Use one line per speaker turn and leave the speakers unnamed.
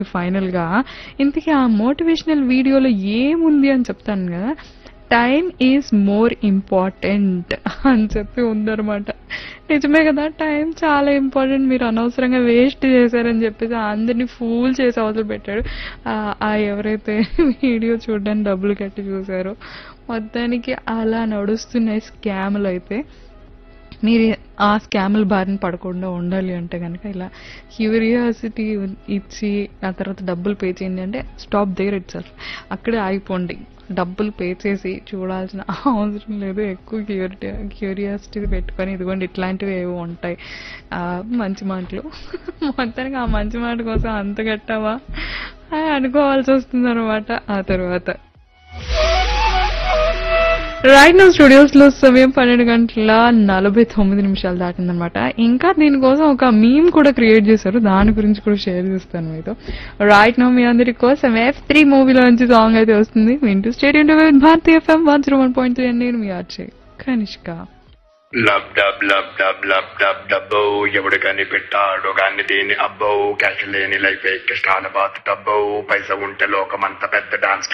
ఫైనల్‌గా. ఇంతకీ ఆ మోటివేషనల్ వీడియోలో ఏముంది అని చెప్తాను గదా! టైమ్ ఈజ్ మోర్ ఇంపార్టెంట్ అని చెప్పి ఉందనమాట. నిజమే కదా! టైం చాలా ఇంపార్టెంట్. మీరు అనవసరంగా వేస్ట్ చేశారని చెప్పేసి అందరిని ఫూల్ చేసి అవతల పెట్టాడు. ఎవరైతే వీడియో చూడడానికి డబ్బులు కట్టి చూసారో మొత్తానికి అలా నడుస్తున్నాయి స్కాములైతే. మీరు ఆ స్కాముల బారిన పడకుండా ఉండాలి అంటే కనుక ఇలా క్యూరియాసిటీ ఇచ్చి ఆ తర్వాత డబ్బులు పే చేయండి అంటే స్టాప్ దేర్ ఇట్ సెల్ఫ్. అక్కడే ఆగిపోండి. డబ్బులు పే చేసి చూడాల్సిన అవసరం లేదు. ఎక్కువ క్యూరియాసిటీ పెట్టుకొని ఇదిగోండి ఇట్లాంటివి ఏవో ఉంటాయి మంచి మాటలు. మొత్తానికి ఆ మంచి మాట కోసం అంత కట్టావా అని అనుకోవాల్సి వస్తుంది అనమాట ఆ తర్వాత. రైట్ నౌ స్టూడియోస్ లో సమయం 12:49 దాటిందనమాట. ఇంకా దీనికోసం ఒక మీమ్ కూడా క్రియేట్ చేశారు. దాని గురించి కూడా షేర్ చేస్తాను మీతో. రైట్ నౌ మీ అందరి కోసం F3 మూవీలో నుంచి సాంగ్ అయితే వస్తుంది. వింటూ స్టేడియం భారతీయ FM 101.3 నేను మీ RJ Kanishka.
Lub dub lub dub lub dub డబ్బో ఎవడు కాని పెట్టాడు కాని దీని అబ్బో క్యాష్ లేని లైఫ్ కష్టాల బాత్ డబ్బో పైస ఉంటే లోకమంత పెద్ద డాన్స్